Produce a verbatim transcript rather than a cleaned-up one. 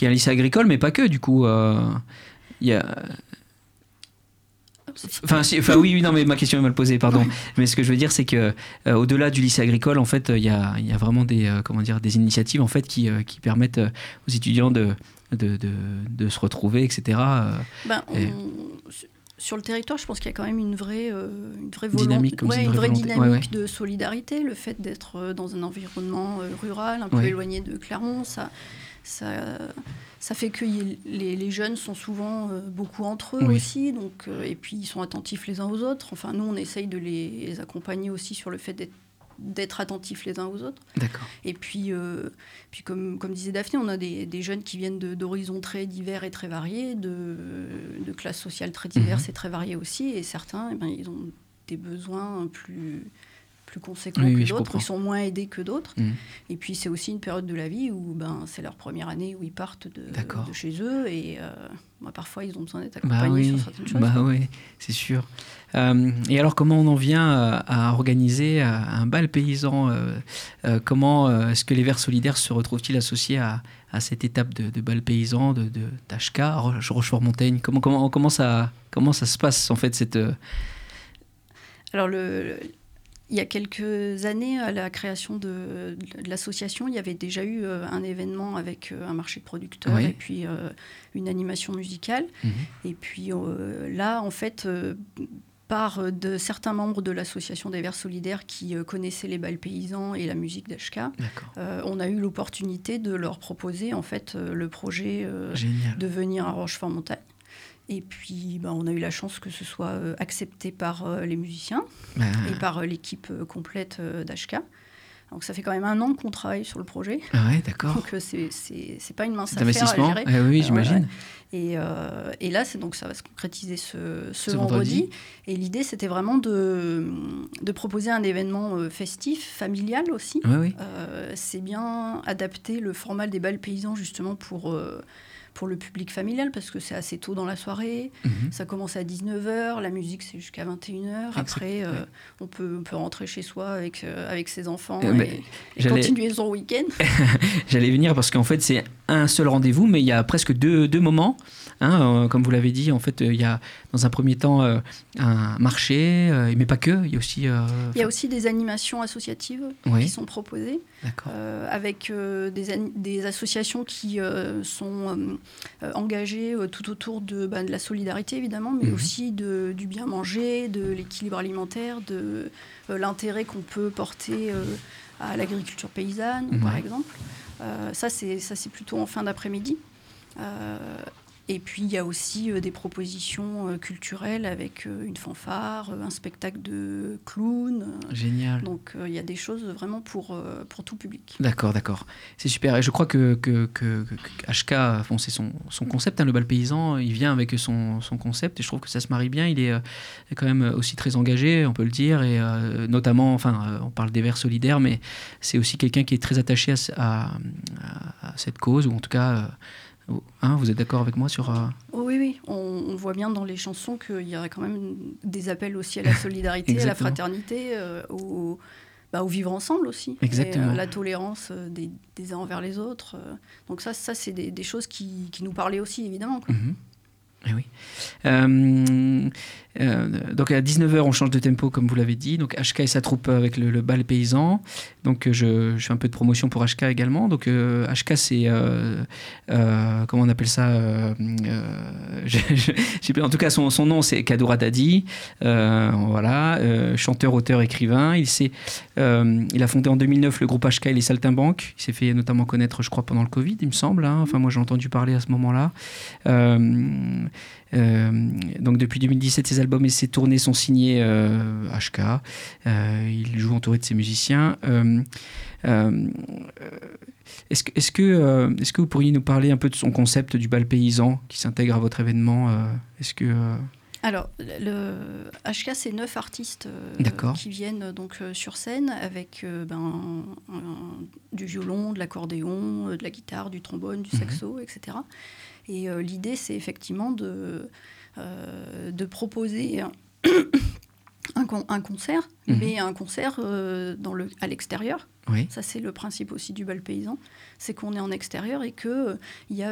qui est un lycée agricole, mais pas que, du coup. Euh, il y a... Enfin, si, enfin oui, oui, non, mais ma question est mal posée, pardon. Mais ce que je veux dire, c'est que euh, au-delà du lycée agricole, en fait, il y a, il y a vraiment des, euh, comment dire, des initiatives en fait qui, euh, qui permettent euh, aux étudiants de, de, de, de se retrouver, et cetera. Ben, on... et... Sur le territoire, je pense qu'il y a quand même une vraie, euh, une vraie, volont... dynamique, comme ouais, une vraie, vraie dynamique ouais, ouais. de solidarité. Le fait d'être dans un environnement euh, rural, un peu ouais. éloigné de Clermont, ça, ça, ça fait que y, les, les jeunes sont souvent euh, beaucoup entre eux oui. aussi. Donc, euh, et puis, ils sont attentifs les uns aux autres. Enfin, nous, on essaye de les, les accompagner aussi sur le fait d'être d'être attentifs les uns aux autres. D'accord. Et puis, euh, puis comme, comme disait Daphné, on a des, des jeunes qui viennent de, d'horizons très divers et très variés, de, de classes sociales très diverses mmh. et très variées aussi. Et certains, eh ben, ils ont des besoins plus, plus conséquents oui, que oui, d'autres. Ils sont moins aidés que d'autres. Mmh. Et puis, c'est aussi une période de la vie où ben, c'est leur première année où ils partent de, de chez eux. Et euh, bah, parfois, ils ont besoin d'être accompagnés bah oui, sur certaines choses. Bah oui, c'est sûr. Euh, et alors, comment on en vient à, à organiser un bal paysan euh, euh, Comment euh, est-ce que les Verts solidaires se retrouvent-ils associés à, à cette étape de, de bal paysan de, de H K, Rochefort-Montaigne comment, comment, comment, ça, comment ça se passe, en fait, cette... Alors, le... le... il y a quelques années, à la création de, de l'association, il y avait déjà eu euh, un événement avec euh, un marché de producteurs oui. et puis euh, une animation musicale. Mmh. Et puis euh, là, en fait, euh, par de certains membres de l'association des Verts solidaires qui euh, connaissaient les bals paysans et la musique d'H K, euh, on a eu l'opportunité de leur proposer en fait euh, le projet euh, de venir à Rochefort-Montagne. Et puis, ben, on a eu la chance que ce soit euh, accepté par euh, les musiciens ah. et par euh, l'équipe euh, complète euh, d'H K. Donc, ça fait quand même un an qu'on travaille sur le projet. Ah ouais, d'accord. Donc, euh, c'est, c'est, c'est pas une mince c'est affaire à gérer. Eh oui, euh, j'imagine. Ouais. Et, euh, et là, c'est, donc, ça va se concrétiser ce, ce, ce vendredi. vendredi. Et l'idée, c'était vraiment de, de proposer un événement euh, festif, familial aussi. Ouais, oui. Euh, c'est bien adapter le format des bals paysans, justement, pour... Euh, pour le public familial, parce que c'est assez tôt dans la soirée. Mmh. Ça commence à dix-neuf heures, la musique, c'est jusqu'à vingt et une heures. Après, euh, ouais. on, peut, on peut rentrer chez soi avec, euh, avec ses enfants euh, et, et continuer son week-end. J'allais venir, parce qu'en fait, c'est un seul rendez-vous, mais il y a presque deux, deux moments. Hein, euh, comme vous l'avez dit, en fait, il euh, y a dans un premier temps euh, un marché, euh, mais pas que. Il y a aussi. Euh, il y a aussi des animations associatives oui. qui sont proposées, euh, avec euh, des, an- des associations qui euh, sont euh, engagées euh, tout autour de, bah, de la solidarité évidemment, mais mmh. aussi de, du bien manger, de l'équilibre alimentaire, de euh, l'intérêt qu'on peut porter euh, à l'agriculture paysanne, mmh. par exemple. Euh, ça, c'est ça, c'est plutôt en fin d'après-midi. Euh, Et puis, il y a aussi euh, des propositions euh, culturelles avec euh, une fanfare, euh, un spectacle de clown. Euh, Génial. Donc, euh, il y a des choses vraiment pour, euh, pour tout public. D'accord, d'accord. C'est super. Et je crois que, que, que, que, que H K, bon, c'est son, son concept, hein, le bal paysan, il vient avec son, son concept et je trouve que ça se marie bien. Il est euh, quand même aussi très engagé, on peut le dire, et euh, notamment, enfin, euh, on parle des Verts solidaires, mais c'est aussi quelqu'un qui est très attaché à, à, à, à cette cause, ou en tout cas... Euh, Hein, vous êtes d'accord avec moi sur... Euh... Oh oui, oui. On, on voit bien dans les chansons qu'il y a quand même des appels aussi à la solidarité, à la fraternité, euh, au, bah, au vivre ensemble aussi. Exactement. Et, euh, la tolérance des, des uns envers les autres. Euh. Donc ça, ça c'est des, des choses qui, qui nous parlaient aussi, évidemment. Quoi. Mm-hmm. Eh oui. Euh, euh, donc à dix-neuf heures, on change de tempo, comme vous l'avez dit. Donc H K et sa troupe avec le, le bal paysan. Donc je, je fais un peu de promotion pour H K également. Donc euh, H K, c'est euh, euh, comment on appelle ça euh, euh, je, je, je, En tout cas, son, son nom, c'est Kadoura Dadi. Euh, voilà, euh, chanteur, auteur, écrivain. Il s'est, euh, il a fondé en deux mille neuf le groupe H K et les Saltimbanques. Il s'est fait notamment connaître, je crois, pendant le Covid, il me semble. Hein. Enfin, moi, j'ai entendu parler à ce moment-là. Euh, Euh, donc depuis deux mille dix-sept, ses albums et ses tournées sont signés euh, H K. Euh, il joue entouré de ses musiciens. Euh, euh, est-ce que, est-ce que, euh, est-ce que vous pourriez nous parler un peu de son concept du bal paysan qui s'intègre à votre événement euh, Est-ce que euh... Alors, le H K, c'est neuf artistes euh, qui viennent donc euh, sur scène avec euh, ben, un, du violon, de l'accordéon, euh, de la guitare, du trombone, du saxo, mmh. et cetera. Et euh, l'idée, c'est effectivement de, euh, de proposer un, un, con, un concert, mmh. mais un concert euh, dans le, à l'extérieur. Oui. Ça, c'est le principe aussi du bal paysan. C'est qu'on est en extérieur et qu'il euh, y a